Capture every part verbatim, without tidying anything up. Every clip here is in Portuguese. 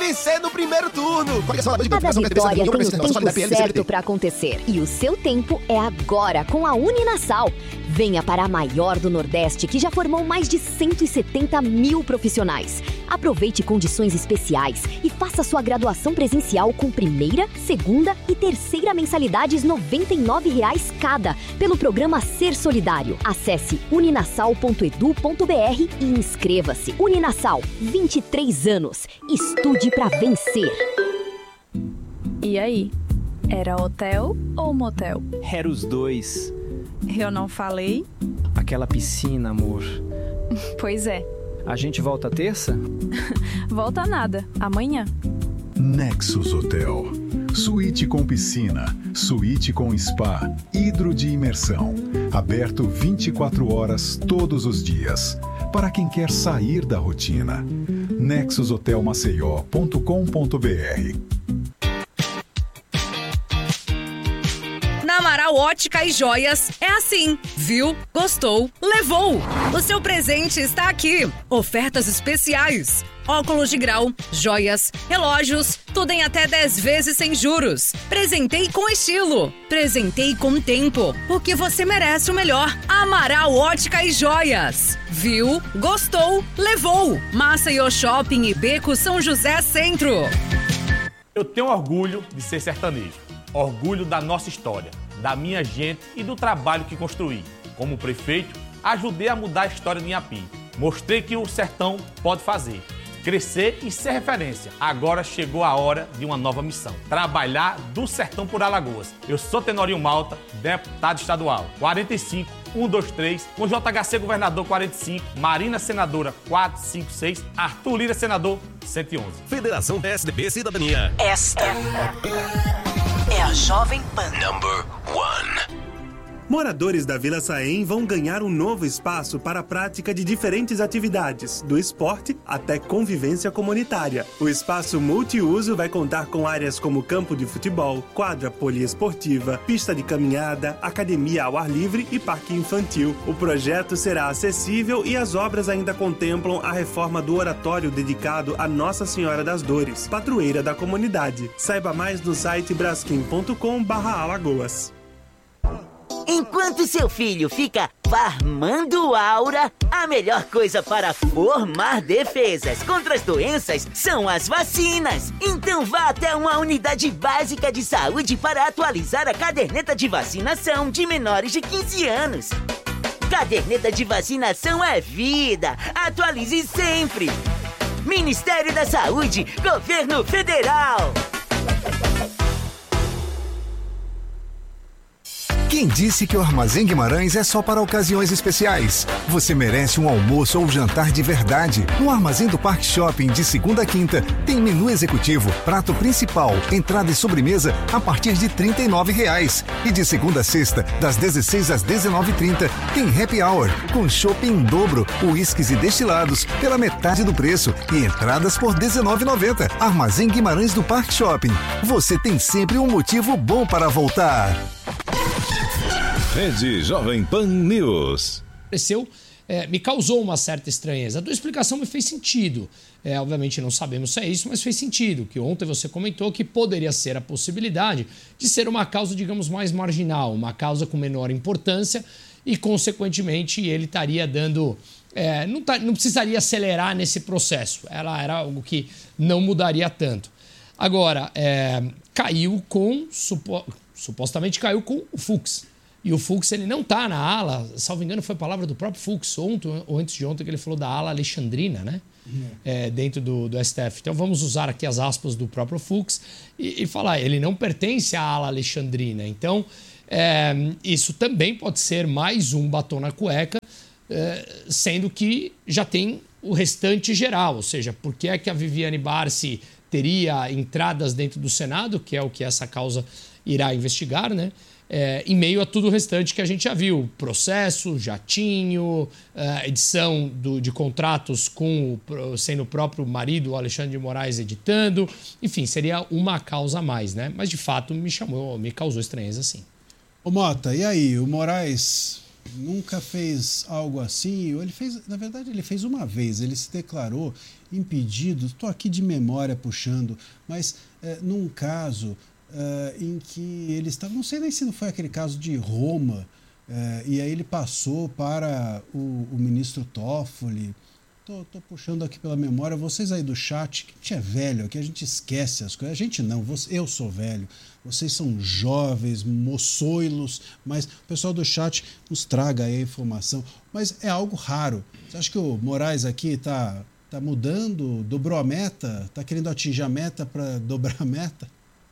vencer no primeiro turno. Cada vitória tem o tempo certo para acontecer. E o seu tempo é agora com a Uninasal. Venha para a maior do Nordeste, que já formou mais de cento e setenta mil profissionais. Aproveite condições especiais e faça sua graduação presencial com primeira, segunda e terceira mensalidades noventa e nove reais cada, pelo programa Ser Solidário. Acesse uninasal ponto edu ponto br e inscreva-se. Uninasal, vinte e três anos. Estude para vencer. E aí, era hotel ou motel? Era os dois. Eu não falei? Aquela piscina, amor. Pois é. A gente volta terça? Volta nada. Amanhã. Nexus Hotel. Suíte com piscina, suíte com spa, hidro de imersão. Aberto vinte e quatro horas todos os dias. Para quem quer sair da rotina. nexus hotel maceió ponto com ponto br. Na Amaral Ótica e Joias é assim, viu, gostou, levou. O seu presente está aqui. Ofertas especiais. Óculos de grau, joias, relógios, tudo em até dez vezes sem juros. Presentei com estilo. Presentei com tempo. Porque você merece o melhor. Amaral Ótica e Joias. Viu, gostou, levou. Maceió Shopping e Beco São José Centro. Eu tenho orgulho de ser sertanejo. Orgulho da nossa história, da minha gente e do trabalho que construí. Como prefeito, ajudei a mudar a história de Inhapim. Mostrei que o sertão pode fazer, crescer e ser referência. Agora chegou a hora de uma nova missão. Trabalhar do sertão por Alagoas. Eu sou Tenorinho Malta, deputado estadual. quarenta e cinco, um dois três, com J H C governador quarenta e cinco, Marina senadora quatrocentos e cinquenta e seis, Arthur Lira senador cento e onze. Federação P S D B Cidadania. Esta é a Jovem Pan. Number one. Moradores da Vila Saém vão ganhar um novo espaço para a prática de diferentes atividades, do esporte até convivência comunitária. O espaço multiuso vai contar com áreas como campo de futebol, quadra poliesportiva, pista de caminhada, academia ao ar livre e parque infantil. O projeto será acessível e as obras ainda contemplam a reforma do oratório dedicado a Nossa Senhora das Dores, padroeira da comunidade. Saiba mais no site braskem ponto com barra alagoas. Enquanto seu filho fica farmando aura, a melhor coisa para formar defesas contra as doenças são as vacinas. Então vá até uma unidade básica de saúde para atualizar a caderneta de vacinação de menores de quinze anos. Caderneta de vacinação é vida. Atualize sempre. Ministério da Saúde, Governo Federal. Quem disse que o Armazém Guimarães é só para ocasiões especiais? Você merece um almoço ou jantar de verdade. No Armazém do Parque Shopping, de segunda a quinta, tem menu executivo, prato principal, entrada e sobremesa a partir de trinta e nove reais. E de segunda a sexta, das dezesseis às dezenove e trinta, tem happy hour, com chopp em dobro, uísques e destilados pela metade do preço e entradas por dezenove reais e noventa centavos. Armazém Guimarães do Parque Shopping. Você tem sempre um motivo bom para voltar. Rede Jovem Pan News. Apareceu, é, me causou uma certa estranheza. A tua explicação me fez sentido. É, obviamente não sabemos se é isso, mas fez sentido. Que ontem você comentou que poderia ser a possibilidade de ser uma causa, digamos, mais marginal, uma causa com menor importância e, consequentemente, ele estaria dando... É, não, tá, não precisaria acelerar nesse processo. Ela era algo que não mudaria tanto. Agora, é, caiu com... Supo, supostamente caiu com o Fux. E o Fux, ele não está na ala, salvo engano, foi a palavra do próprio Fux, ontem ou antes de ontem, que ele falou da ala alexandrina, né? Uhum. É, dentro do, do S T F. Então vamos usar aqui as aspas do próprio Fux e, e falar, ele não pertence à ala alexandrina. Então, é, isso também pode ser mais um batom na cueca, é, sendo que já tem o restante geral. Ou seja, por que é que a Viviane Barsi teria entradas dentro do Senado, que é o que essa causa irá investigar, né? É, em meio a tudo o restante que a gente já viu. Processo, jatinho, é, edição do, de contratos com o, sendo o próprio marido, o Alexandre de Moraes, editando. Enfim, seria uma causa a mais, né? Mas, de fato, me chamou, me causou estranheza, sim. Ô, Mota, e aí? O Moraes nunca fez algo assim. Ele fez, na verdade, ele fez uma vez. Ele se declarou impedido. Estou aqui de memória puxando, mas é, num caso é, em que ele estava, não sei nem se não foi aquele caso de Roma, é, e aí ele passou para o, o ministro Toffoli. Tô, tô puxando aqui pela memória. Vocês aí do chat, que a gente é velho aqui, a gente esquece as coisas. A gente não, você, eu sou velho. Vocês são jovens, moçoilos, mas o pessoal do chat nos traga aí a informação. Mas é algo raro. Você acha que o Moraes aqui está tá mudando, dobrou a meta? Está querendo atingir a meta para dobrar a meta?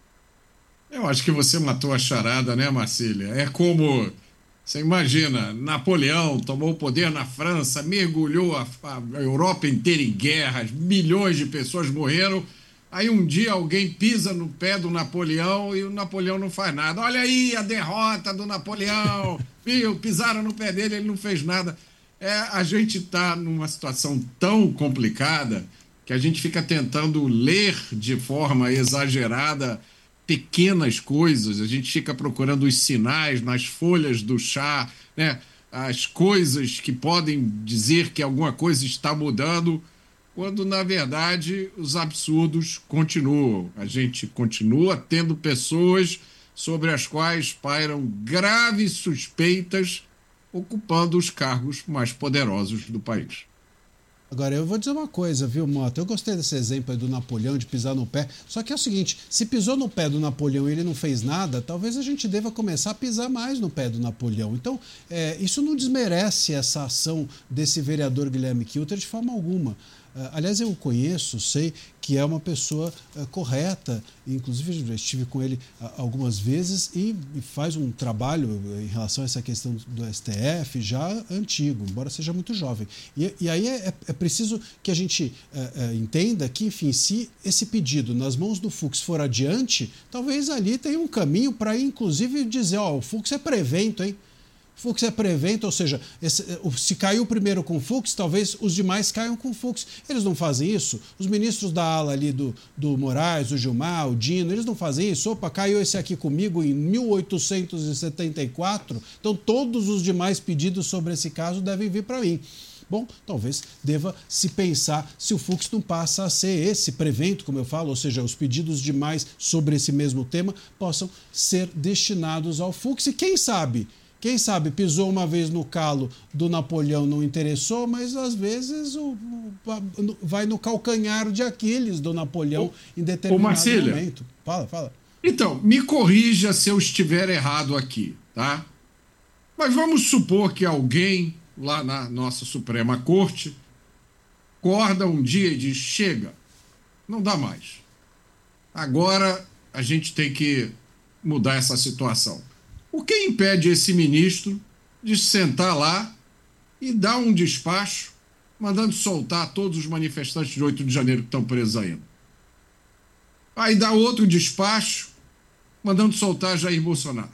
Eu acho que você matou a charada, né, Marcília? É como... Você imagina, Napoleão tomou o poder na França, mergulhou a, a Europa inteira em guerras, milhões de pessoas morreram. Aí um dia alguém pisa no pé do Napoleão e o Napoleão não faz nada. Olha aí a derrota do Napoleão, viu? Pisaram no pé dele, ele não fez nada. É, a gente está numa situação tão complicada que a gente fica tentando ler de forma exagerada pequenas coisas, a gente fica procurando os sinais nas folhas do chá, né? As coisas que podem dizer que alguma coisa está mudando, quando, na verdade, os absurdos continuam. A gente continua tendo pessoas sobre as quais pairam graves suspeitas ocupando os cargos mais poderosos do país. Agora, eu vou dizer uma coisa, viu, Mota? Eu gostei desse exemplo aí do Napoleão, de pisar no pé. Só que é o seguinte, se pisou no pé do Napoleão e ele não fez nada, talvez a gente deva começar a pisar mais no pé do Napoleão. Então, é, isso não desmerece essa ação desse vereador Guilherme Kilter de forma alguma. Uh, aliás, eu o conheço, sei que é uma pessoa uh, correta, inclusive já estive com ele uh, algumas vezes e, e faz um trabalho uh, em relação a essa questão do S T F já antigo, embora seja muito jovem. E, e aí é, é preciso que a gente uh, uh, entenda que, enfim, se esse pedido nas mãos do Fux for adiante, talvez ali tenha um caminho para, inclusive, dizer, ó, o Fux é prevento, hein? Fux é prevento, ou seja, esse, se caiu primeiro com o Fux, talvez os demais caiam com o Fux. Eles não fazem isso? Os ministros da ala ali do, do Moraes, o Gilmar, o Dino, eles não fazem isso? Opa, caiu esse aqui comigo em mil oitocentos e setenta e quatro, então todos os demais pedidos sobre esse caso devem vir para mim. Bom, talvez deva se pensar se o Fux não passa a ser esse prevento, como eu falo, ou seja, os pedidos demais sobre esse mesmo tema possam ser destinados ao Fux e quem sabe... Quem sabe pisou uma vez no calo do Napoleão, não interessou, mas às vezes o, o, vai no calcanhar de Aquiles do Napoleão ô, em determinado ô Marcília, momento. Fala, fala. Então, me corrija se eu estiver errado aqui, tá? Mas vamos supor que alguém lá na nossa Suprema Corte acorda um dia e diz, chega, não dá mais. Agora a gente tem que mudar essa situação. O que impede esse ministro de sentar lá e dar um despacho mandando soltar todos os manifestantes de oito de janeiro que estão presos ainda? Aí dá outro despacho mandando soltar Jair Bolsonaro.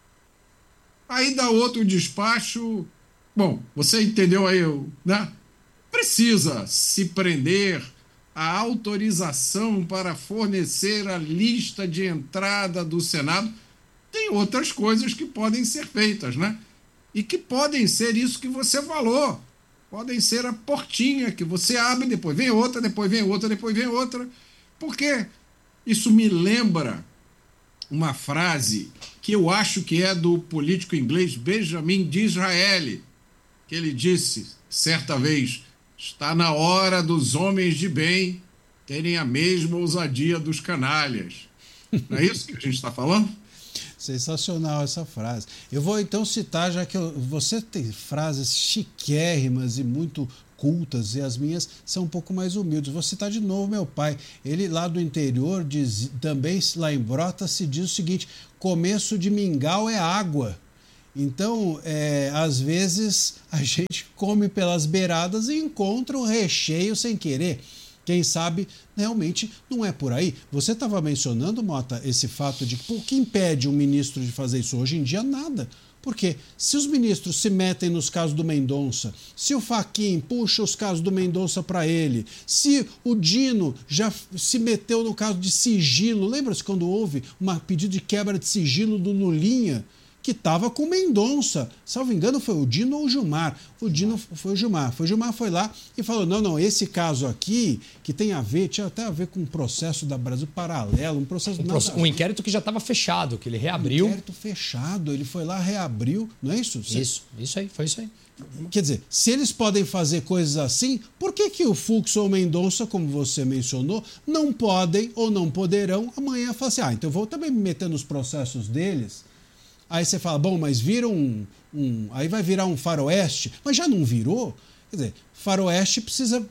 Aí dá outro despacho... Bom, você entendeu aí, né? Precisa se prender a autorização para fornecer a lista de entrada do Senado... Tem outras coisas que podem ser feitas, né? E que podem ser isso que você falou. Podem ser a portinha que você abre, depois vem outra, depois vem outra, depois vem outra. Porque isso me lembra uma frase que eu acho que é do político inglês Benjamin Disraeli, que ele disse, certa vez, está na hora dos homens de bem terem a mesma ousadia dos canalhas. Não é isso que a gente está falando? Sensacional essa frase. Eu vou então citar, já que eu, você tem frases chiquérrimas e muito cultas, e as minhas são um pouco mais humildes. Vou citar de novo meu pai. Ele lá do interior, diz, também lá em Brota, se diz o seguinte, começo de mingau é água. Então, é, às vezes, a gente come pelas beiradas e encontra um recheio sem querer. Quem sabe, realmente, não é por aí. Você estava mencionando, Mota, esse fato de que o que impede um ministro de fazer isso hoje em dia? Nada. Porque se os ministros se metem nos casos do Mendonça, se o Fachin puxa os casos do Mendonça para ele, se o Dino já se meteu no caso de sigilo, lembra-se quando houve um pedido de quebra de sigilo do Lulinha? que estava com Mendonça. Salvo engano, foi o Dino ou o Gilmar. O Dino foi o Gilmar. Foi o Gilmar foi lá e falou: não, não, esse caso aqui, que tem a ver, tinha até a ver com um processo da Brasil Paralelo, um processo... Um, processo, um inquérito que já estava fechado, que ele reabriu. Um inquérito fechado, ele foi lá, reabriu, não é isso? Isso, isso aí, foi isso aí. Quer dizer, se eles podem fazer coisas assim, por que que o Fux ou o Mendonça, como você mencionou, não podem ou não poderão amanhã falar assim: ah, então eu vou também me meter nos processos deles? Aí você fala, bom, mas vira um, um... Aí vai virar um faroeste. Mas já não virou? Quer dizer, faroeste precisa...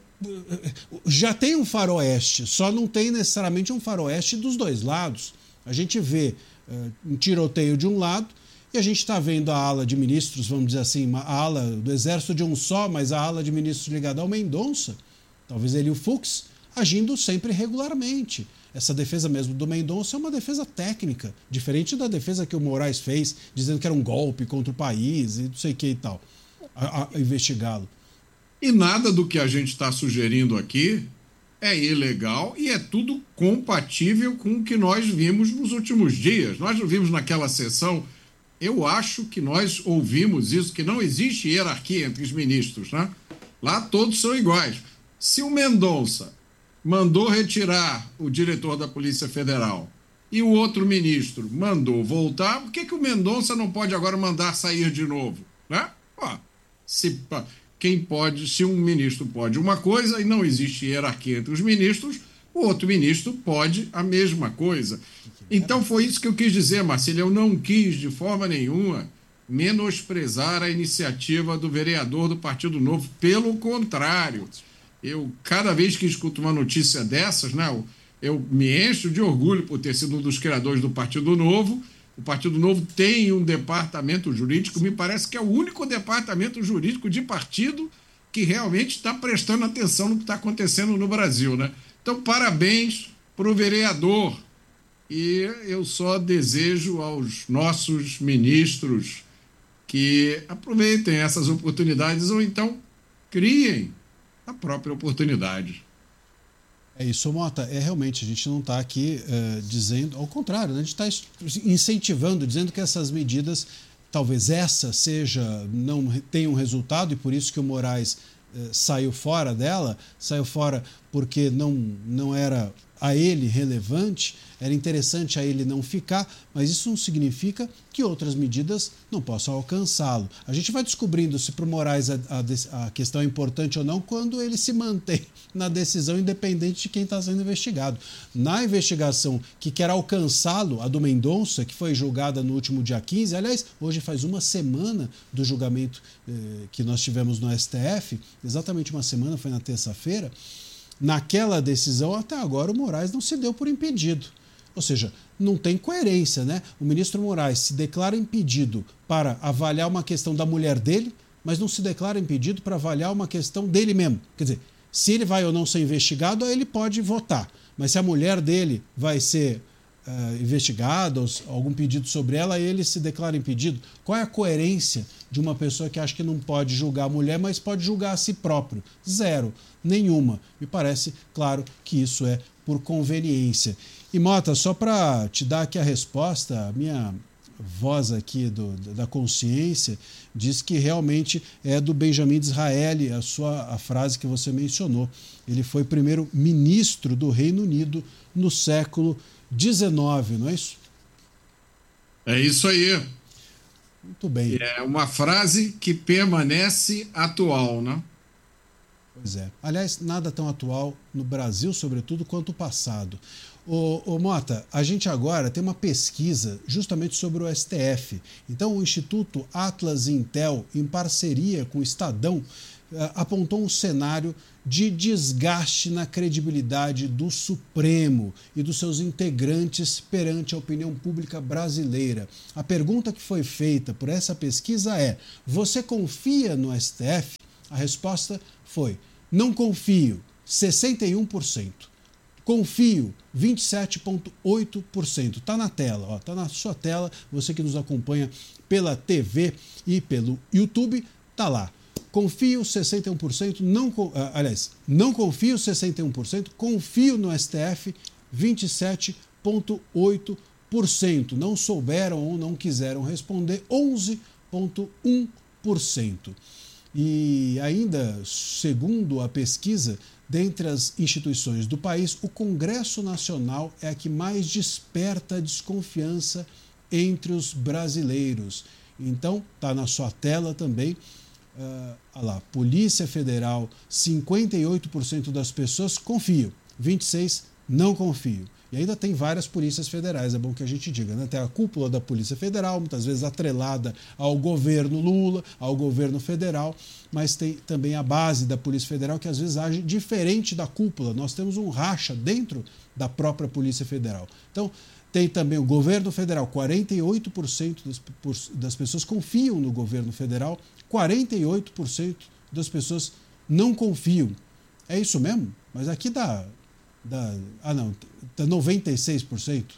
Já tem um faroeste, só não tem necessariamente um faroeste dos dois lados. A gente vê uh, um tiroteio de um lado e a gente está vendo a ala de ministros, vamos dizer assim, a ala do exército de um só, mas a ala de ministros ligada ao Mendonça, talvez ele e o Fux, agindo sempre regularmente. Essa defesa mesmo do Mendonça é uma defesa técnica, diferente da defesa que o Moraes fez, dizendo que era um golpe contra o país e não sei o que e tal, a, a investigá-lo. E nada do que a gente está sugerindo aqui é ilegal e é tudo compatível com o que nós vimos nos últimos dias. Nós não vimos naquela sessão, eu acho que nós ouvimos isso, que não existe hierarquia entre os ministros, né? Lá todos são iguais. Se o Mendonça mandou retirar o diretor da Polícia Federal e o outro ministro mandou voltar, por que que o Mendonça não pode agora mandar sair de novo? Né? Ó, se, quem pode, se um ministro pode uma coisa e não existe hierarquia entre os ministros, o outro ministro pode a mesma coisa. Então foi isso que eu quis dizer, Marcelo. Eu não quis de forma nenhuma menosprezar a iniciativa do vereador do Partido Novo. Pelo contrário, eu, cada vez que escuto uma notícia dessas, né, eu, eu me encho de orgulho por ter sido um dos criadores do Partido Novo. O Partido Novo tem um departamento jurídico, me parece que é o único departamento jurídico de partido que realmente está prestando atenção no que está acontecendo no Brasil, né? Então, parabéns para o vereador. E eu só desejo aos nossos ministros que aproveitem essas oportunidades ou então criem a própria oportunidade. É isso, Mota. É realmente, a gente não está aqui uh, dizendo, ao contrário, né? A gente está incentivando, dizendo que essas medidas, talvez essa seja, não tenha um resultado, e por isso que o Moraes uh, saiu fora dela, saiu fora porque não, não era a ele relevante, era interessante a ele não ficar, mas isso não significa que outras medidas não possam alcançá-lo. A gente vai descobrindo se para o Moraes a, a, a questão é importante ou não quando ele se mantém na decisão independente de quem está sendo investigado. Na investigação que quer alcançá-lo, a do Mendonça, que foi julgada no último dia quinze, aliás, hoje faz uma semana do julgamento eh, que nós tivemos no S T F, exatamente uma semana, foi na terça-feira. Naquela decisão, até agora, o Moraes não se deu por impedido. Ou seja, não tem coerência, né? O ministro Moraes se declara impedido para avaliar uma questão da mulher dele, mas não se declara impedido para avaliar uma questão dele mesmo. Quer dizer, se ele vai ou não ser investigado, aí ele pode votar. Mas se a mulher dele vai ser uh, investigada, ou algum pedido sobre ela, ele se declara impedido. Qual é a coerência de uma pessoa que acha que não pode julgar a mulher, mas pode julgar a si próprio? Zero. Nenhuma. Me parece claro que isso é por conveniência. E, Mota, só para te dar aqui a resposta, a minha voz aqui do, da consciência diz que realmente é do Benjamin Disraeli, a, sua, a frase que você mencionou. Ele foi primeiro ministro do Reino Unido no século dezenove, não é isso? É isso aí. Muito bem. É uma frase que permanece atual, né? Pois é. Aliás, nada tão atual no Brasil, sobretudo, quanto o passado. Ô, ô Mota, a gente agora tem uma pesquisa justamente sobre o S T F. Então, o Instituto Atlas Intel, em parceria com o Estadão, apontou um cenário de desgaste na credibilidade do Supremo e dos seus integrantes perante a opinião pública brasileira. A pergunta que foi feita por essa pesquisa é: você confia no S T F? A resposta foi: não confio, sessenta e um por cento. Confio, vinte e sete vírgula oito por cento. Está na tela, está na sua tela. Você que nos acompanha pela T V e pelo YouTube, está lá. Confio, sessenta e um por cento. Não, aliás, não confio, sessenta e um por cento. Confio no S T F, vinte e sete vírgula oito por cento não souberam ou não quiseram responder, onze vírgula um por cento. E ainda, segundo a pesquisa, dentre as instituições do país, o Congresso Nacional é a que mais desperta desconfiança entre os brasileiros. Então, está na sua tela também. Uh, olha lá, Polícia Federal, cinquenta e oito por cento das pessoas confiam, vinte e seis por cento não confiam. E ainda tem várias polícias federais, é bom que a gente diga, né? Tem a cúpula da Polícia Federal, muitas vezes atrelada ao governo Lula, ao governo federal, mas tem também a base da Polícia Federal, que às vezes age diferente da cúpula. Nós temos um racha dentro da própria Polícia Federal. Então, tem também o governo federal, quarenta e oito por cento das, por, das pessoas confiam no governo federal, quarenta e oito por cento das pessoas não confiam. É isso mesmo? Mas aqui dá... dá ah, não, dá noventa e seis por cento.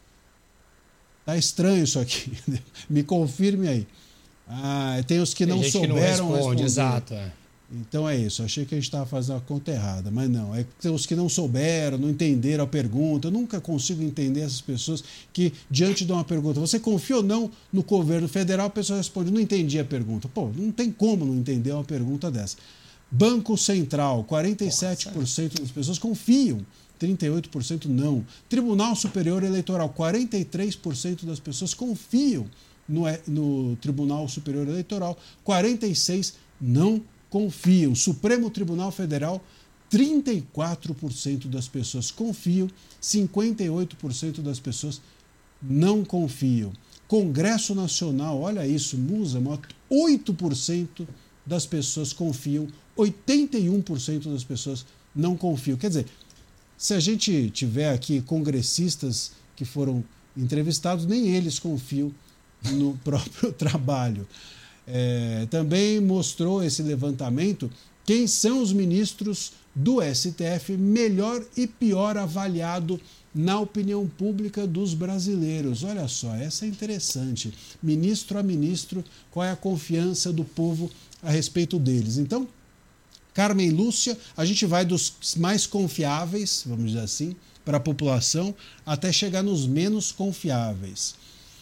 Tá estranho isso aqui. Me confirme aí. Ah, tem os que não tem gente souberam que não responde, responder. exato. É. Então é isso, achei que a gente estava fazendo a conta errada, mas não, é que tem os que não souberam, não entenderam a pergunta. Eu nunca consigo entender essas pessoas que, diante de uma pergunta, você confia ou não no governo federal, a pessoa responde, não entendi a pergunta. Pô, não tem como não entender uma pergunta dessa. Banco Central, quarenta e sete por cento das pessoas confiam, trinta e oito por cento não. Tribunal Superior Eleitoral, quarenta e três por cento das pessoas confiam no, no Tribunal Superior Eleitoral, quarenta e seis por cento não confiam. Supremo Tribunal Federal, trinta e quatro por cento das pessoas confiam, cinquenta e oito por cento das pessoas não confiam. Congresso Nacional, olha isso, Musa, oito por cento das pessoas confiam, oitenta e um por cento das pessoas não confiam. Quer dizer, se a gente tiver aqui congressistas que foram entrevistados, nem eles confiam no próprio trabalho. É, também mostrou esse levantamento quem são os ministros do S T F melhor e pior avaliado na opinião pública dos brasileiros. Olha só, essa é interessante. Ministro a ministro, qual é a confiança do povo a respeito deles? Então, Carmen Lúcia, a gente vai dos mais confiáveis, vamos dizer assim, para a população, até chegar nos menos confiáveis.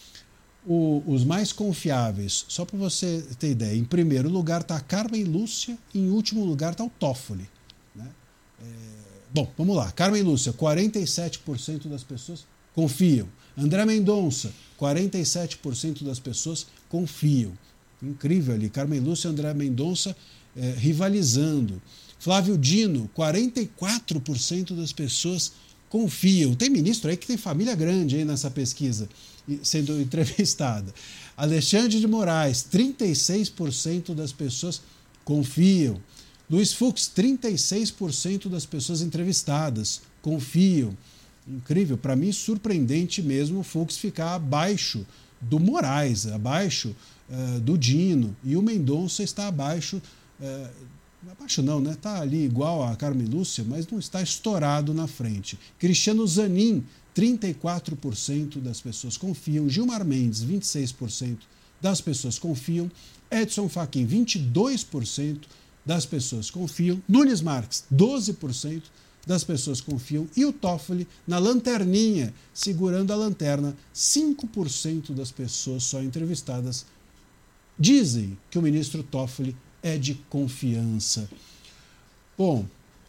O, os mais confiáveis, só para você ter ideia, em primeiro lugar está a Carmen Lúcia, em último lugar está o Toffoli. Né? É, bom, vamos lá. Carmen Lúcia, quarenta e sete por cento das pessoas confiam. André Mendonça, quarenta e sete por cento das pessoas confiam. Incrível ali. Carmen Lúcia e André Mendonça é, rivalizando. Flávio Dino, quarenta e quatro por cento das pessoas confiam. Tem ministro aí que tem família grande aí nessa pesquisa sendo entrevistada. Alexandre de Moraes, trinta e seis por cento das pessoas confiam. Luiz Fux, trinta e seis por cento das pessoas entrevistadas confiam. Incrível, para mim surpreendente mesmo o Fux ficar abaixo do Moraes, abaixo uh, do Dino, e o Mendonça está abaixo, uh, abaixo não, né? Está ali igual a Carmen Lúcia, mas não está estourado na frente. Cristiano Zanin, trinta e quatro por cento das pessoas confiam. Gilmar Mendes, vinte e seis por cento das pessoas confiam. Edson Fachin, vinte e dois por cento das pessoas confiam. Nunes Marques, doze por cento das pessoas confiam. E o Toffoli, na lanterninha, segurando a lanterna, cinco por cento das pessoas só entrevistadas dizem que o ministro Toffoli é de confiança. Bom,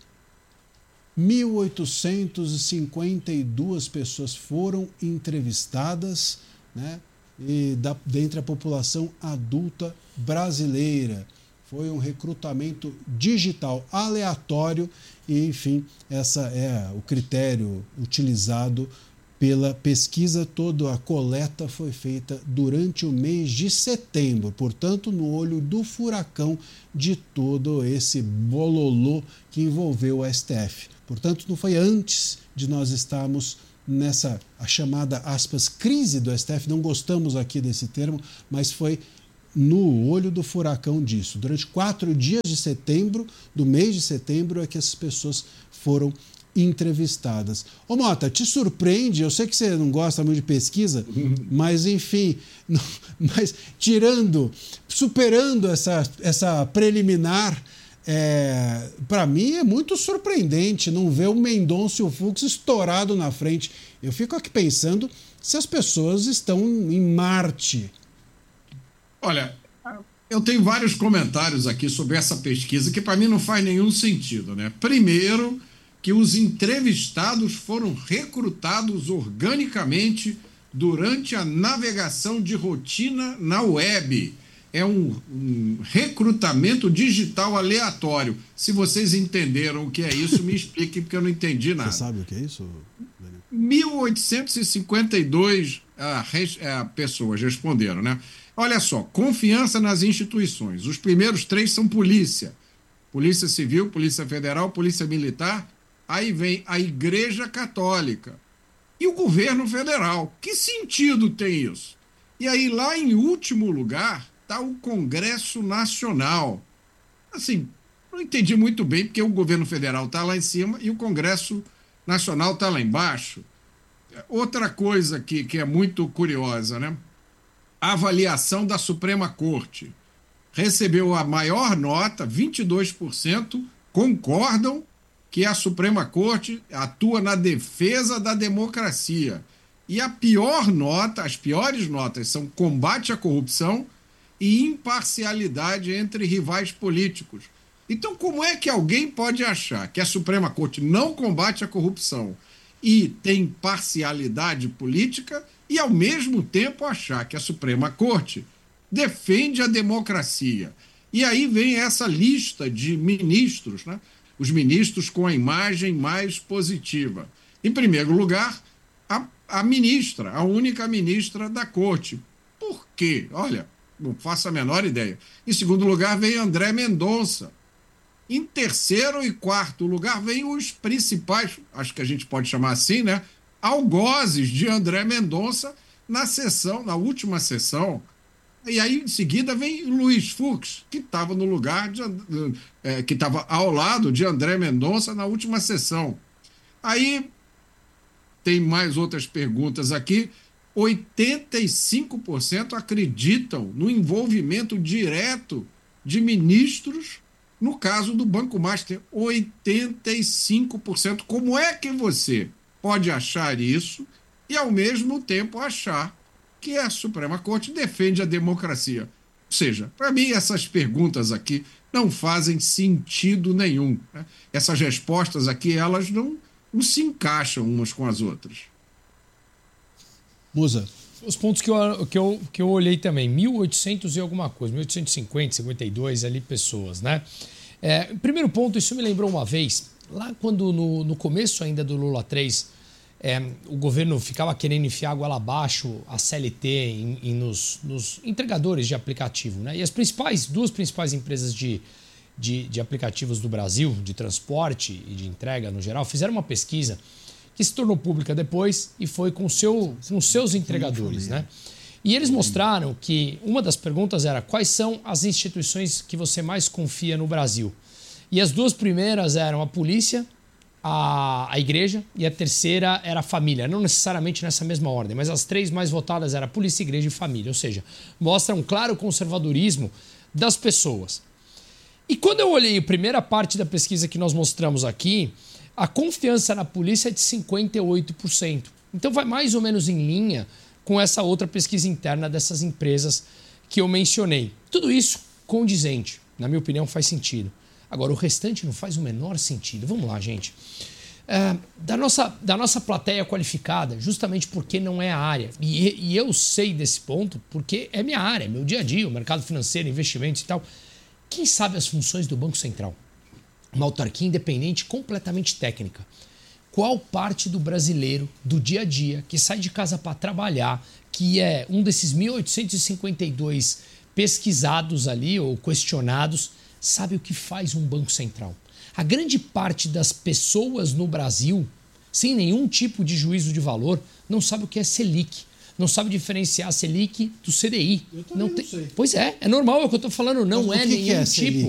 mil oitocentas e cinquenta e duas pessoas foram entrevistadas, né, e da, dentre a população adulta brasileira. Foi um recrutamento digital aleatório e, enfim, essa é o critério utilizado pela pesquisa. Toda a coleta foi feita durante o mês de setembro, portanto, no olho do furacão de todo esse bololô que envolveu o S T F. Portanto, não foi antes de nós estarmos nessa, a chamada, aspas, crise do S T F, não gostamos aqui desse termo, mas foi no olho do furacão disso. Durante quatro dias de setembro, do mês de setembro, é que essas pessoas foram entrevistadas. Ô Mota, te surpreende, eu sei que você não gosta muito de pesquisa, mas enfim, mas tirando, superando essa, essa preliminar, é, para mim é muito surpreendente não ver o Mendonça e o Fux estourado na frente. Eu fico aqui pensando se as pessoas estão em Marte. Olha, eu tenho vários comentários aqui sobre essa pesquisa que para mim não faz nenhum sentido, né? Primeiro, que os entrevistados foram recrutados organicamente durante a navegação de rotina na web. É um, um recrutamento digital aleatório. Se vocês entenderam o que é isso, me expliquem, porque eu não entendi nada. Você sabe o que é isso? mil oitocentos e cinquenta e dois ah, res, ah, pessoas responderam, né? Olha só, confiança nas instituições. Os primeiros três são polícia. Polícia Civil, Polícia Federal, Polícia Militar. Aí vem a Igreja Católica e o governo federal. Que sentido tem isso? E aí, lá em último lugar, está o Congresso Nacional. Assim, não entendi muito bem, porque o governo federal está lá em cima e o Congresso Nacional está lá embaixo. Outra coisa que, que é muito curiosa, né? A avaliação da Suprema Corte. Recebeu a maior nota, vinte e dois por cento concordam que a Suprema Corte atua na defesa da democracia. E a pior nota, as piores notas são combate à corrupção e imparcialidade entre rivais políticos. Então, como é que alguém pode achar que a Suprema Corte não combate a corrupção e tem parcialidade política e, ao mesmo tempo, achar que a Suprema Corte defende a democracia? E aí vem essa lista de ministros, né? Os ministros com a imagem mais positiva. Em primeiro lugar, a, a ministra, a única ministra da Corte. Por quê? Olha, não faço a menor ideia. Em segundo lugar, vem André Mendonça. Em terceiro e quarto lugar, vem os principais, acho que a gente pode chamar assim, né? Algozes de André Mendonça na sessão, na última sessão. E aí, em seguida, vem Luiz Fux, que estava no lugar, de, é, que estava ao lado de André Mendonça na última sessão. Aí, tem mais outras perguntas aqui. oitenta e cinco por cento acreditam no envolvimento direto de ministros no caso do Banco Master. oitenta e cinco por cento. Como é que você pode achar isso e, ao mesmo tempo, achar que a Suprema Corte defende a democracia? Ou seja, para mim, essas perguntas aqui não fazem sentido nenhum, né? Essas respostas aqui, elas não, não se encaixam umas com as outras. Musa. Os pontos que eu, que eu, que eu olhei também, mil e oitocentos e alguma coisa, mil oitocentos e cinquenta, cinquenta e dois ali pessoas, né? É, primeiro ponto, isso me lembrou uma vez, lá quando no, no começo ainda do Lula três, é, o governo ficava querendo enfiar água lá abaixo, a C L T, em, em, nos, nos entregadores de aplicativo, né? E as principais, duas principais empresas de, de, de aplicativos do Brasil, de transporte e de entrega no geral, fizeram uma pesquisa que se tornou pública depois e foi com, seu, com seus entregadores, né? E eles mostraram que uma das perguntas era quais são as instituições que você mais confia no Brasil. E as duas primeiras eram a polícia, a, a igreja, e a terceira era a família. Não necessariamente nessa mesma ordem, mas as três mais votadas eram polícia, igreja e família. Ou seja, mostra um claro conservadorismo das pessoas. E quando eu olhei a primeira parte da pesquisa que nós mostramos aqui, a confiança na polícia é de cinquenta e oito por cento. Então vai mais ou menos em linha com essa outra pesquisa interna dessas empresas que eu mencionei. Tudo isso condizente, na minha opinião, faz sentido. Agora, o restante não faz o menor sentido. Vamos lá, gente. É, da, nossa, da nossa plateia qualificada, justamente porque não é a área, e, e eu sei desse ponto porque é minha área, meu dia a dia, o mercado financeiro, investimentos e tal. Quem sabe as funções do Banco Central? Uma autarquia independente completamente técnica. Qual parte do brasileiro, do dia a dia, que sai de casa para trabalhar, que é um desses mil oitocentos e cinquenta e dois pesquisados ali, ou questionados, sabe o que faz um Banco Central? A grande parte das pessoas no Brasil, sem nenhum tipo de juízo de valor, não sabe o que é Selic. Não sabe diferenciar a Selic do C D I. Eu também não, tem... sei. Pois é, é normal, é o que eu estou falando, não Mas é o que nenhum que é tipo. Selic?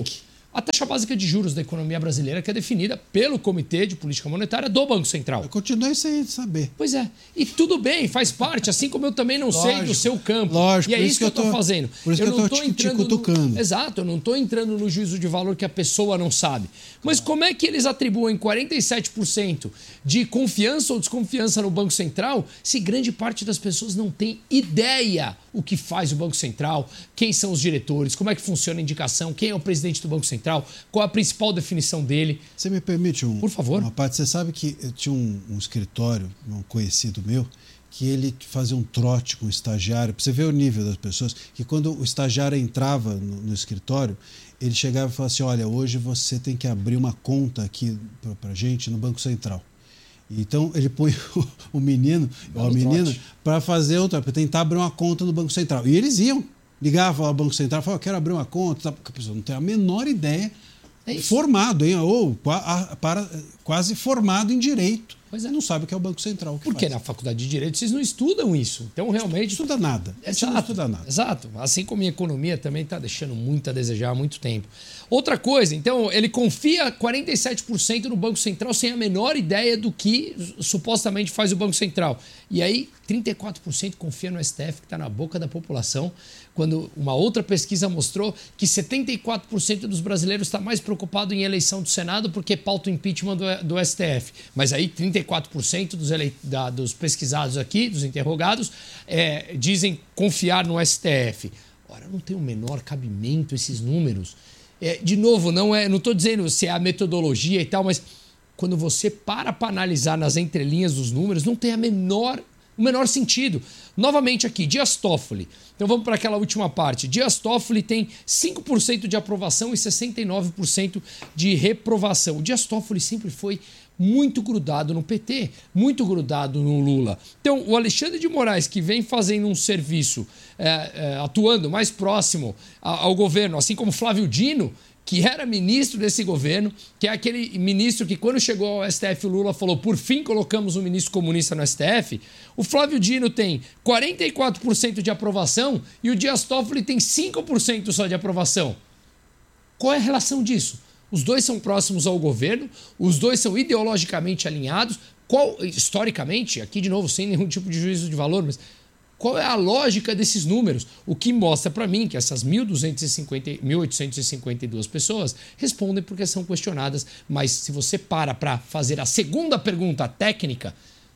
a taxa básica de juros da economia brasileira, que é definida pelo Comitê de Política Monetária do Banco Central. Eu continuei sem saber. Pois é. E tudo bem, faz parte, assim como eu também não lógico, sei do seu campo. Lógico, e é isso que eu estou fazendo. Por isso eu que eu estou te, te cutucando. No, exato, eu não estou entrando no juízo de valor que a pessoa não sabe. Mas como é que eles atribuem quarenta e sete por cento de confiança ou desconfiança no Banco Central se grande parte das pessoas não tem ideia o que faz o Banco Central, quem são os diretores, como é que funciona a indicação, quem é o presidente do Banco Central, qual a principal definição dele. Você me permite um, Por favor. uma parte? Você sabe que eu tinha um, um escritório, um conhecido meu, que ele fazia um trote com o estagiário, para você ver o nível das pessoas, que quando o estagiário entrava no, no escritório, ele chegava e falava assim, olha, hoje você tem que abrir uma conta aqui para a gente no Banco Central. Então ele põe o, o menino ou a menina para fazer outra, para tentar abrir uma conta no Banco Central. E eles iam, ligavam ao Banco Central e falavam, quero abrir uma conta, porque a pessoa não tem a menor ideia, é formado, hein? Ou para, quase formado em direito. Pois é. Não sabe o que é o Banco Central. Porque faz. Na faculdade de Direito vocês não estudam isso. Então, realmente... Não estuda nada. Exato, não estuda nada. Exato. Assim como a economia também está deixando muito a desejar há muito tempo. Outra coisa, então, ele confia quarenta e sete por cento no Banco Central sem a menor ideia do que supostamente faz o Banco Central. E aí, trinta e quatro por cento confia no S T F, que está na boca da população, quando uma outra pesquisa mostrou que setenta e quatro por cento dos brasileiros está mais preocupado em eleição do Senado porque pauta o impeachment do, do S T F. Mas aí, trinta e quatro por cento dos, ele... da, dos pesquisados aqui, dos interrogados, é, dizem confiar no S T F. Ora, não tem o menor cabimento esses números. É, de novo, não é, não estou dizendo se é a metodologia e tal, mas quando você para para analisar nas entrelinhas dos números, não tem a menor, o menor sentido. Novamente aqui, Dias Toffoli. Então vamos para aquela última parte. Dias Toffoli tem cinco por cento de aprovação e sessenta e nove por cento de reprovação. O Dias Toffoli sempre foi muito grudado no P T, muito grudado no Lula. Então, o Alexandre de Moraes, que vem fazendo um serviço, é, é, atuando mais próximo ao governo, assim como Flávio Dino, que era ministro desse governo, que é aquele ministro que, quando chegou ao S T F, o Lula falou, por fim, colocamos um ministro comunista no S T F. O Flávio Dino tem quarenta e quatro por cento de aprovação e o Dias Toffoli tem cinco por cento só de aprovação. Qual é a relação disso? Os dois são próximos ao governo, os dois são ideologicamente alinhados. Qual, historicamente, aqui de novo, sem nenhum tipo de juízo de valor, mas qual é a lógica desses números? O que mostra para mim que essas mil oitocentas e cinquenta e duas pessoas respondem porque são questionadas, mas se você para para fazer a segunda pergunta técnica,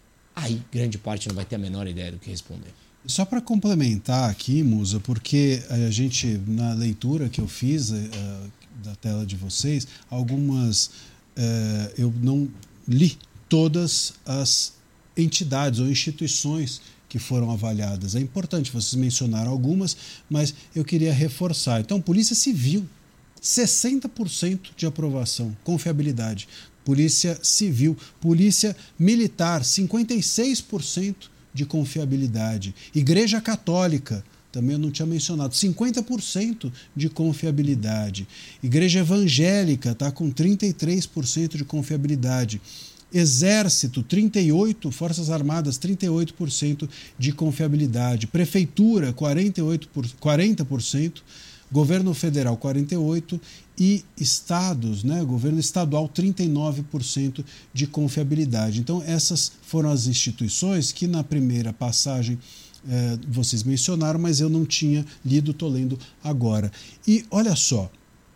aí grande parte não vai ter a menor ideia do que responder. Só para complementar aqui, Musa, porque a gente, na leitura que eu fiz uh, da tela de vocês, algumas, uh, eu não li todas as entidades ou instituições que foram avaliadas. É importante, vocês mencionaram algumas, mas eu queria reforçar. Então, Polícia Civil, sessenta por cento de aprovação, confiabilidade. Polícia Civil, Polícia Militar, cinquenta e seis por cento de confiabilidade. Igreja Católica, também eu não tinha mencionado, cinquenta por cento de confiabilidade. Igreja Evangélica está com trinta e três por cento de confiabilidade. Exército, trinta e oito por cento, Forças Armadas, trinta e oito por cento de confiabilidade. Prefeitura, quarenta e oito por cento, quarenta por cento. Governo Federal, quarenta e oito por cento. E estados, né? Governo estadual, trinta e nove por cento de confiabilidade. Então, essas foram as instituições que na primeira passagem eh, vocês mencionaram, mas eu não tinha lido, estou lendo agora. E olha só,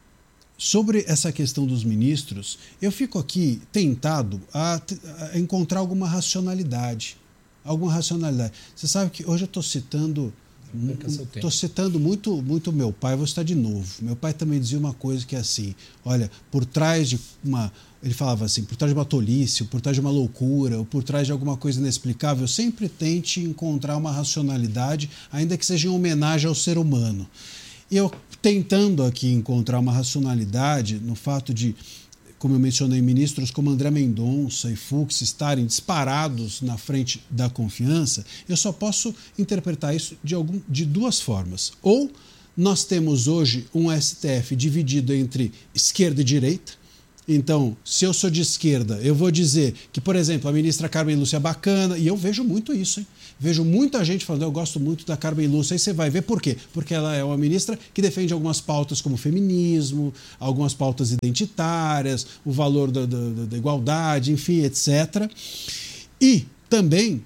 sobre essa questão dos ministros, eu fico aqui tentado a, a encontrar alguma racionalidade. Alguma racionalidade. Você sabe que hoje eu estou citando... Estou citando muito muito meu pai, vou citar de novo. Meu pai também dizia uma coisa que é assim, olha, por trás de uma... Ele falava assim, por trás de uma tolice, por trás de uma loucura, ou por trás de alguma coisa inexplicável, sempre tente encontrar uma racionalidade, ainda que seja em homenagem ao ser humano. E eu tentando aqui encontrar uma racionalidade no fato de, como eu mencionei, ministros como André Mendonça e Fux estarem disparados na frente da confiança, eu só posso interpretar isso de, algum, de duas formas. Ou nós temos hoje um S T F dividido entre esquerda e direita, Então, se eu sou de esquerda, eu vou dizer que, por exemplo, a ministra Carmen Lúcia é bacana, e eu vejo muito isso, hein? Vejo muita gente falando, eu gosto muito da Carmen Lúcia, aí você vai ver por quê? Porque ela é uma ministra que defende algumas pautas como feminismo, algumas pautas identitárias, o valor da, da, da igualdade, enfim, etcétera. E também...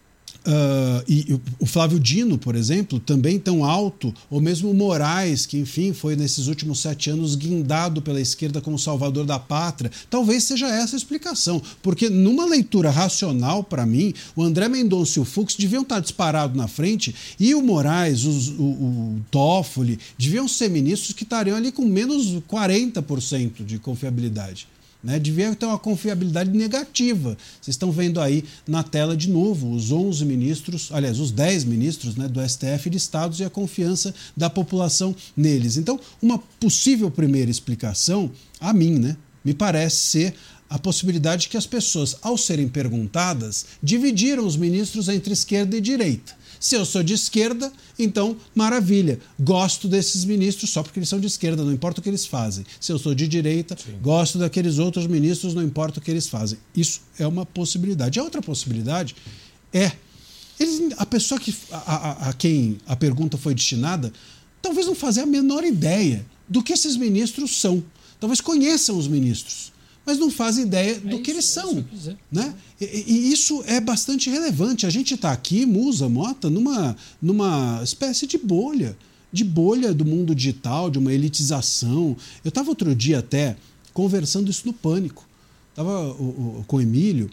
Uh, e o Flávio Dino, por exemplo, também tão alto, ou mesmo o Moraes, que enfim foi nesses últimos sete anos guindado pela esquerda como salvador da pátria. Talvez seja essa a explicação, porque numa leitura racional, para mim, o André Mendonça e o Fux deviam estar disparados na frente e o Moraes, os, o, o Toffoli, deviam ser ministros que estariam ali com menos quarenta por cento de confiabilidade. Né, devia ter uma confiabilidade negativa. Vocês estão vendo aí na tela de novo os onze ministros, aliás, os dez ministros, né, do S T F de estados e a confiança da população neles. Então, uma possível primeira explicação, a mim, né, me parece ser a possibilidade que as pessoas, ao serem perguntadas, dividiram os ministros entre esquerda e direita. Se eu sou de esquerda, então, maravilha, gosto desses ministros só porque eles são de esquerda, não importa o que eles fazem. Se eu sou de direita, Sim. gosto daqueles outros ministros, não importa o que eles fazem. Isso é uma possibilidade. A outra possibilidade é, eles, a pessoa que, a, a, a quem a pergunta foi destinada, talvez não fazer a menor ideia do que esses ministros são. Talvez conheçam os ministros, mas não fazem ideia do é isso, que eles são. É né? E, e isso é bastante relevante. A gente está aqui, Musa, Mota, numa, numa espécie de bolha, de bolha do mundo digital, de uma elitização. Eu estava outro dia até conversando isso no Pânico. Estava com o Emílio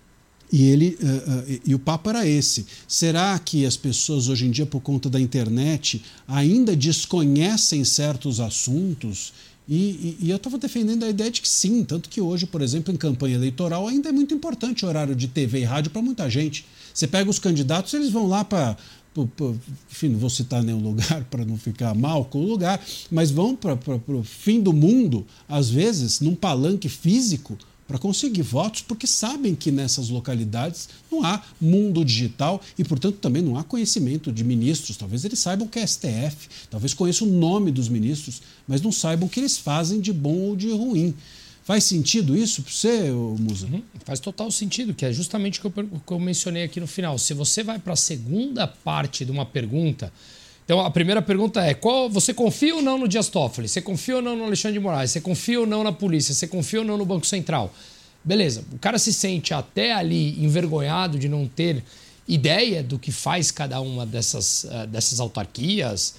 e, ele, uh, uh, e o papo era esse. Será que as pessoas hoje em dia, por conta da internet, ainda desconhecem certos assuntos? E, e, e eu estava defendendo a ideia de que sim, tanto que hoje, por exemplo, em campanha eleitoral, ainda é muito importante o horário de T V e rádio para muita gente. Você pega os candidatos, eles vão lá para... Enfim, não vou citar nenhum lugar para não ficar mal com o lugar, mas vão para o fim do mundo, às vezes, num palanque físico, para conseguir votos, porque sabem que nessas localidades não há mundo digital e, portanto, também não há conhecimento de ministros. Talvez eles saibam o que é S T F, talvez conheçam o nome dos ministros, mas não saibam o que eles fazem de bom ou de ruim. Faz sentido isso para você, Musa? Uhum, faz total sentido, que é justamente o que eu, que eu mencionei aqui no final. Se você vai para a segunda parte de uma pergunta... Então, a primeira pergunta é, qual, você confia ou não no Dias Toffoli? Você confia ou não no Alexandre de Moraes? Você confia ou não na polícia? Você confia ou não no Banco Central? Beleza, o cara se sente até ali envergonhado de não ter ideia do que faz cada uma dessas, uh, dessas autarquias,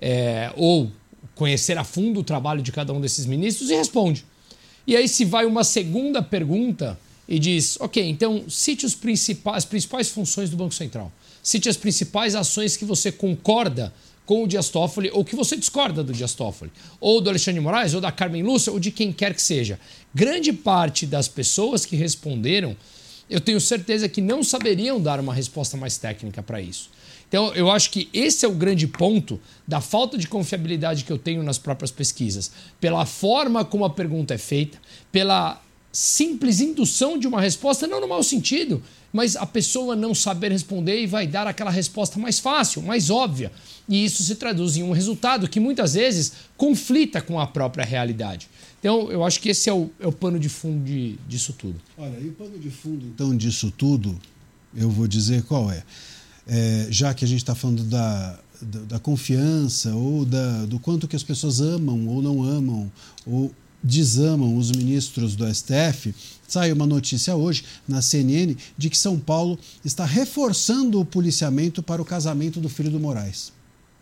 é, ou conhecer a fundo o trabalho de cada um desses ministros e responde. E aí se vai uma segunda pergunta e diz, ok, então cite os principais, as principais funções do Banco Central. Cite as principais ações que você concorda com o Dias Toffoli ou que você discorda do Dias Toffoli, ou do Alexandre de Moraes, ou da Carmen Lúcia, ou de quem quer que seja. Grande parte das pessoas que responderam, eu tenho certeza que não saberiam dar uma resposta mais técnica para isso. Então, eu acho que esse é o grande ponto da falta de confiabilidade que eu tenho nas próprias pesquisas. Pela forma como a pergunta é feita, pela simples indução de uma resposta, não no mau sentido, mas a pessoa não saber responder e vai dar aquela resposta mais fácil, mais óbvia. E isso se traduz em um resultado que muitas vezes conflita com a própria realidade. Então, eu acho que esse é o, é o pano de fundo de, disso tudo. Olha, e o pano de fundo, então, disso tudo, eu vou dizer qual é. É já que a gente está falando da, da, da confiança ou da, do quanto que as pessoas amam ou não amam, ou desamam os ministros do S T F, saiu uma notícia hoje na C N N de que São Paulo está reforçando o policiamento para o casamento do filho do Moraes.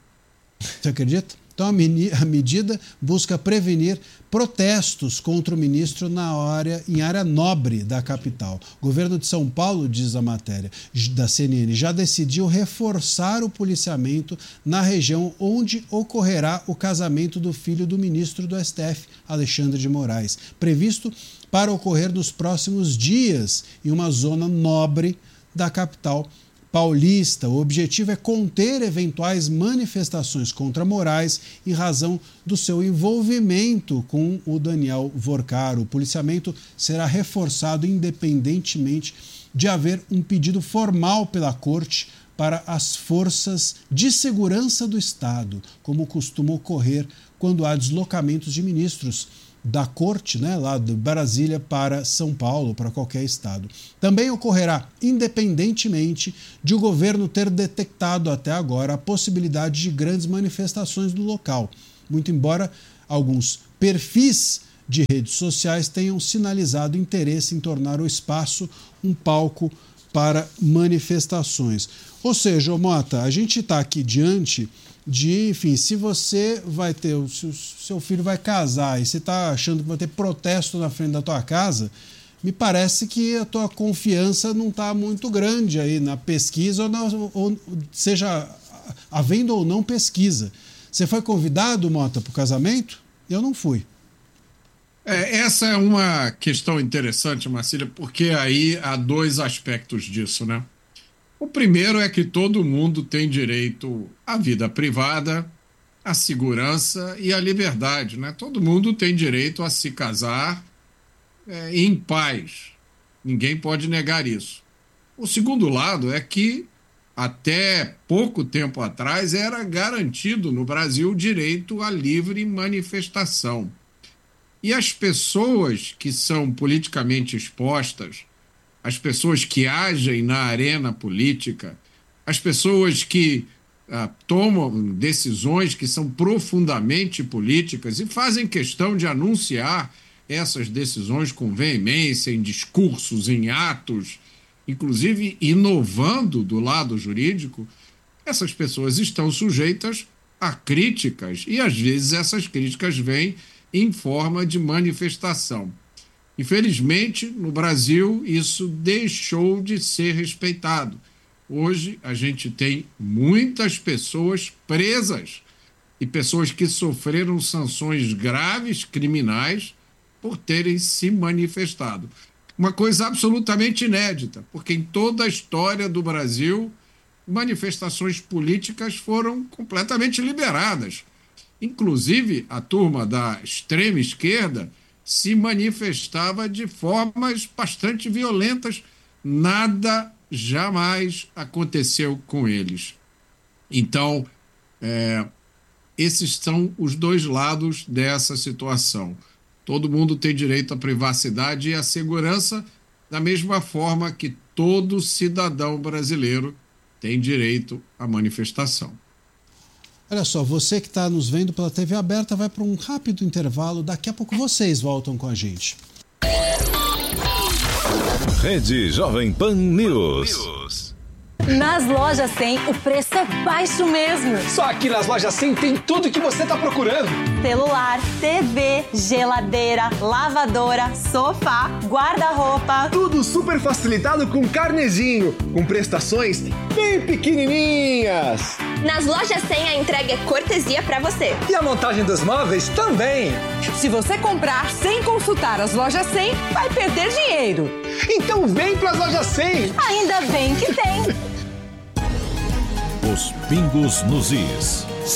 Você acredita? Então a, meni- a medida busca prevenir protestos contra o ministro na área, em área nobre da capital. O governo de São Paulo, diz a matéria da C N N, já decidiu reforçar o policiamento na região onde ocorrerá o casamento do filho do ministro do S T F, Alexandre de Moraes, previsto para ocorrer nos próximos dias em uma zona nobre da capital paulista. O objetivo é conter eventuais manifestações contra Moraes em razão do seu envolvimento com o Daniel Vorcaro. O policiamento será reforçado independentemente de haver um pedido formal pela Corte para as forças de segurança do Estado, como costuma ocorrer quando há deslocamentos de ministros da corte, né, lá de Brasília para São Paulo, para qualquer estado. Também ocorrerá independentemente de o governo ter detectado até agora a possibilidade de grandes manifestações no local, muito embora alguns perfis de redes sociais tenham sinalizado interesse em tornar o espaço um palco para manifestações. Ou seja, ô Mota, a gente está aqui diante de, enfim, se você vai ter, se o seu filho vai casar e você está achando que vai ter protesto na frente da tua casa, me parece que a tua confiança não está muito grande aí na pesquisa, ou, na, ou seja, havendo ou não pesquisa. Você foi convidado, Mota, para o casamento? Eu não fui. É, essa é uma questão interessante, Marcília, porque aí há dois aspectos disso, né? O primeiro é que todo mundo tem direito à vida privada, à segurança e à liberdade, né? Todo mundo tem direito a se casar é, em paz. Ninguém pode negar isso. O segundo lado é que, até pouco tempo atrás, era garantido no Brasil o direito à livre manifestação. E as pessoas que são politicamente expostas, as pessoas que agem na arena política, as pessoas que ah, tomam decisões que são profundamente políticas e fazem questão de anunciar essas decisões com veemência, em discursos, em atos, inclusive inovando do lado jurídico, essas pessoas estão sujeitas a críticas e, às vezes, essas críticas vêm em forma de manifestação. Infelizmente, no Brasil, isso deixou de ser respeitado. Hoje, a gente tem muitas pessoas presas e pessoas que sofreram sanções graves, criminais, por terem se manifestado. Uma coisa absolutamente inédita, porque em toda a história do Brasil, manifestações políticas foram completamente liberadas. Inclusive, a turma da extrema esquerda se manifestava de formas bastante violentas. Nada jamais aconteceu com eles. Então, é, esses são os dois lados dessa situação. Todo mundo tem direito à privacidade e à segurança, da mesma forma que todo cidadão brasileiro tem direito à manifestação. Olha só, você que está nos vendo pela T V aberta vai para um rápido intervalo. Daqui a pouco vocês voltam com a gente. Rede Jovem Pan News. Nas lojas cem, o preço é baixo mesmo. Só aqui nas lojas cem tem tudo que você está procurando. Celular, T V, geladeira, lavadora, sofá, guarda-roupa. Tudo super facilitado com carnezinho, com prestações bem pequenininhas. Nas lojas cem, a entrega é cortesia para você. E a montagem dos móveis também. Se você comprar sem consultar as lojas cem, vai perder dinheiro. Então vem para as lojas cem. Ainda bem que tem. Os pingos nos is.